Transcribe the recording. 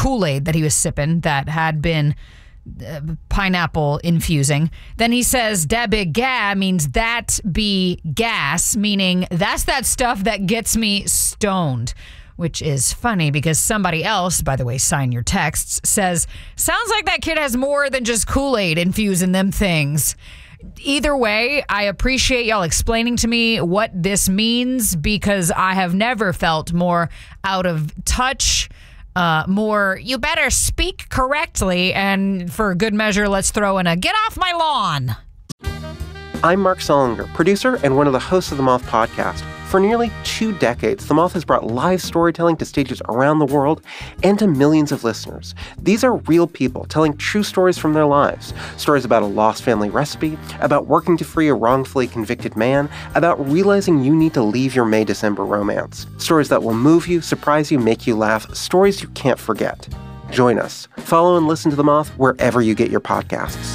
Kool-Aid that he was sipping that had been pineapple infusing. Then he says "da big ga" means that be gas, meaning that's that stuff that gets me stoned. Which is funny because somebody else, by the way, sign your texts, says, sounds like that kid has more than just Kool-Aid infusing them things. Either way, I appreciate y'all explaining to me what this means because I have never felt more out of touch, more, you better speak correctly, and for good measure, let's throw in a get off my lawn. I'm Mark Solinger, producer and one of the hosts of the Moth Podcast. For nearly 2 decades, The Moth has brought live storytelling to stages around the world and to millions of listeners. These are real people telling true stories from their lives. Stories about a lost family recipe, about working to free a wrongfully convicted man, about realizing you need to leave your May-December romance. Stories that will move you, surprise you, make you laugh. Stories you can't forget. Join us. Follow and listen to The Moth wherever you get your podcasts.